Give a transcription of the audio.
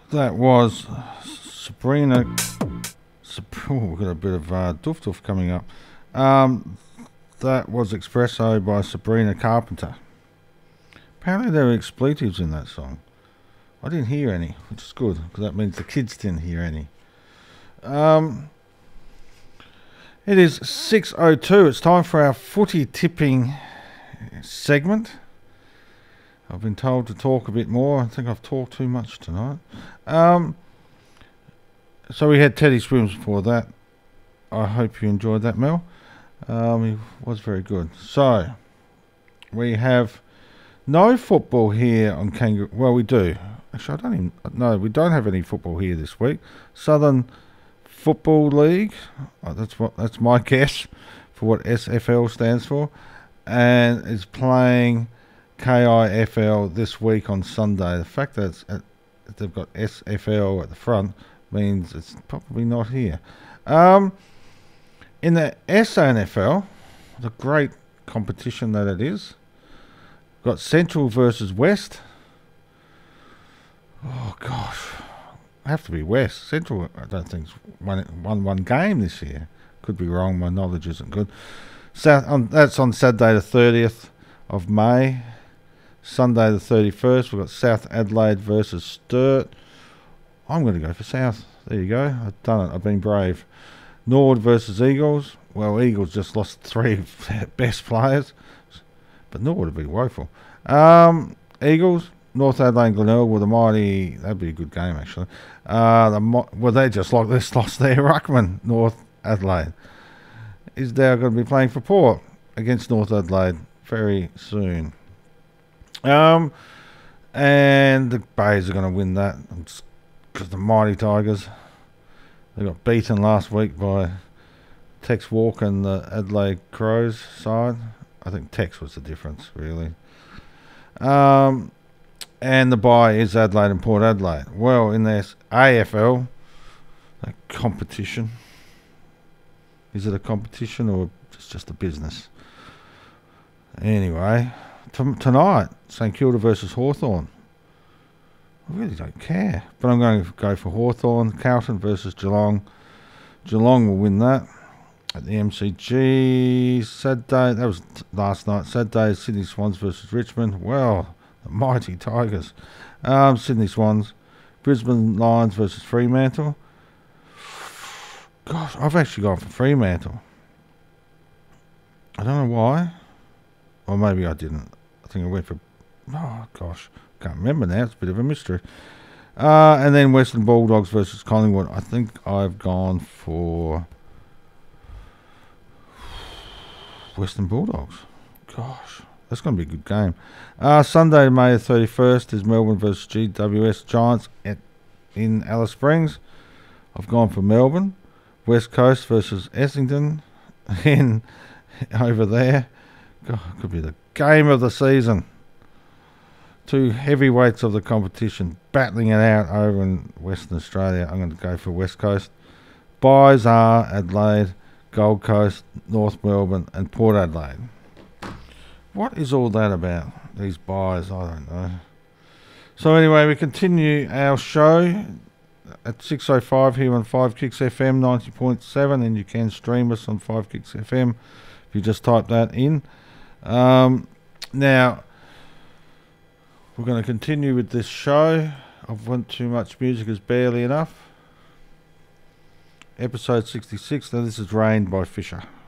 That was Sabrina. We've got a bit of doof doof coming up. That was Espresso by Sabrina Carpenter. Apparently there were expletives in that song. I didn't hear any, which is good, because that means the kids didn't hear any. It is 6:02. It's time for our footy tipping segment. I've been told to talk a bit more. I think I've talked too much tonight. So we had Teddy Swims for that. I hope you enjoyed that, Mel. He was very good. So we have no football here on Kangaroo. Well, we do. Actually, I don't even. No, we don't have any football here this week. Southern Football League. That's my guess for what SFL stands for, and is playing KIFL this week on Sunday. The fact that they've got SFL at the front means it's probably not here. In the SANFL, the great competition that it is, got Central versus West. Oh gosh, have to be West. Central, I don't think's won one game this year. Could be wrong. My knowledge isn't good. That's on Saturday the 30th of May. Sunday the 31st, we've got South Adelaide versus Sturt. I'm going to go for South. There you go. I've done it. I've been brave. Nord versus Eagles. Well, Eagles just lost 3 of their best players, but Nord would be woeful. Eagles, North Adelaide and Glenelg with the mighty. That'd be a good game, actually. They just lost their ruckman, North Adelaide. Is now going to be playing for Port against North Adelaide very soon. And the Bays are going to win that because the mighty Tigers, they got beaten last week by Tex Walker and the Adelaide Crows side. I think Tex was the difference, really. And the bye is Adelaide and Port Adelaide. Well, in their AFL, a competition. Is it a competition or just a business? Anyway, tonight, St Kilda versus Hawthorn. I really don't care, but I'm going to go for Hawthorn. Carlton versus Geelong. Geelong will win that at the MCG. Saturday, that was last night. Saturday, Sydney Swans versus Richmond. Well, the mighty Tigers. Sydney Swans. Brisbane Lions versus Fremantle. Gosh, I've actually gone for Fremantle. I don't know why. Or maybe I didn't. I think I went for... Oh, gosh. Can't remember now. It's a bit of a mystery. And then Western Bulldogs versus Collingwood. I think I've gone for Western Bulldogs. Gosh, that's going to be a good game. Sunday, May the 31st is Melbourne versus GWS Giants in Alice Springs. I've gone for Melbourne. West Coast versus Essendon over there. God, could be the game of the season. 2 heavyweights of the competition battling it out over in Western Australia. I'm going to go for West Coast. Byes are Adelaide, Gold Coast, North Melbourne and Port Adelaide. What is all that about, these byes? I don't know. So anyway, we continue our show at 6:05 here on 5 Kicks FM 90.7, and you can stream us on 5 Kicks FM if you just type that in. Now, we're going to continue with this show. I've went too much music is barely enough. Episode 66. Now this is Rain by Fisher.